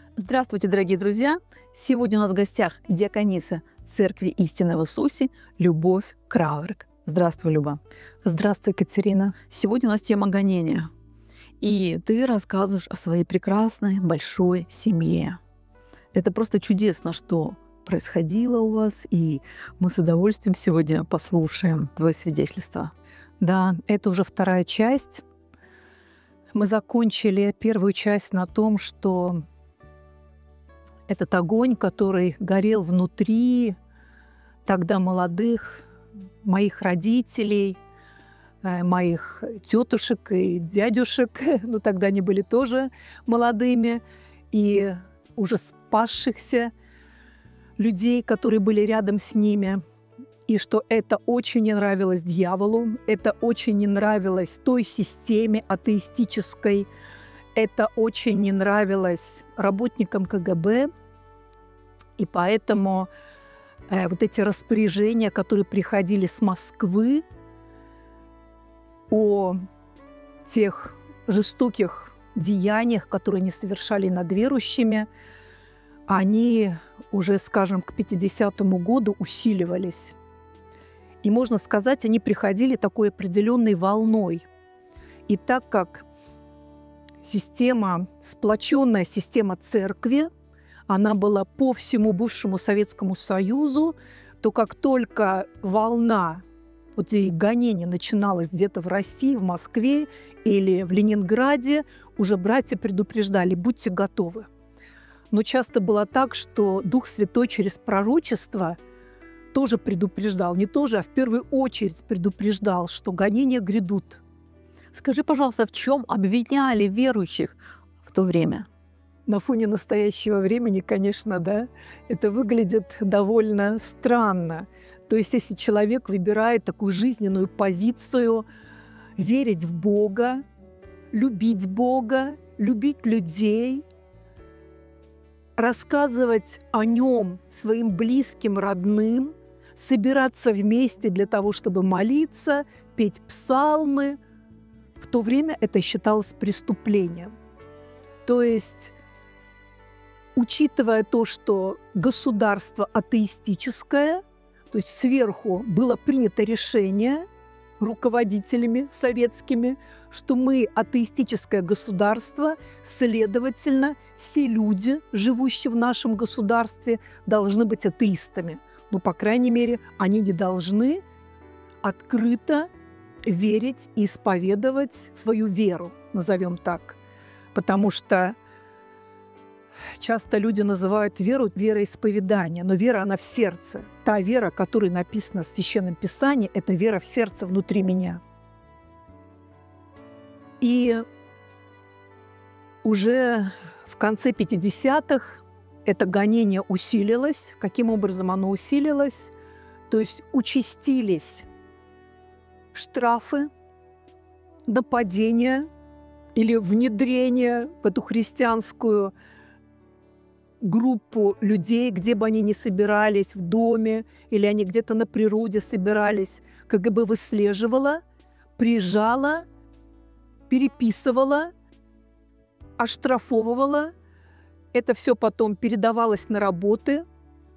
Здравствуйте, дорогие друзья! Сегодня у нас в гостях диакониса Церкви Истины в Иисусе Любовь Крауверг. Здравствуй, Люба. Здравствуй, Катерина. Сегодня у нас тема гонения. И ты рассказываешь о своей прекрасной большой семье. Это просто чудесно, что происходило у вас, и мы с удовольствием сегодня послушаем твое свидетельство. Да, это уже вторая часть. Мы закончили первую часть на том, что этот огонь, который горел внутри тогда молодых моих родителей, моих тетушек и дядюшек, но тогда они были тоже молодыми, и уже спасшихся людей, которые были рядом с ними, и что это очень не нравилось дьяволу, это очень не нравилось той системе атеистической, это очень не нравилось работникам КГБ, и поэтому вот эти распоряжения, которые приходили с Москвы о тех жестоких деяниях, которые они совершали над верующими, они уже, скажем, к 50-му году усиливались. И, можно сказать, они приходили такой определенной волной. И так как сплоченная система церкви, она была по всему бывшему Советскому Союзу, то как только волна вот этих гонений начиналась где-то в России, в Москве или в Ленинграде, уже братья предупреждали: будьте готовы. Но часто было так, что Дух Святой через пророчество тоже предупреждал, не тоже, а в первую очередь предупреждал, что гонения грядут. Скажи, пожалуйста, в чем обвиняли верующих в то время? На фоне настоящего времени, конечно, да, это выглядит довольно странно. То есть если человек выбирает такую жизненную позицию верить в Бога, любить людей, рассказывать о Нем своим близким, родным, собираться вместе для того, чтобы молиться, петь псалмы, в то время это считалось преступлением. То есть, учитывая то, что государство атеистическое, то есть сверху было принято решение руководителями советскими, что мы атеистическое государство, следовательно, все люди, живущие в нашем государстве, должны быть атеистами. Ну, по крайней мере, они не должны открыто верить и исповедовать свою веру, назовем так. Потому что часто люди называют веру вероисповедание, но вера, она в сердце. Та вера, которая написана в Священном Писании, это вера в сердце внутри меня. И уже в конце 50-х это гонение усилилось. Каким образом оно усилилось? То есть участились штрафы, нападения или внедрение в эту христианскую группу людей, где бы они ни собирались, в доме или они где-то на природе собирались. КГБ выслеживала, приезжала, переписывала, оштрафовывала. Это все потом передавалось на работы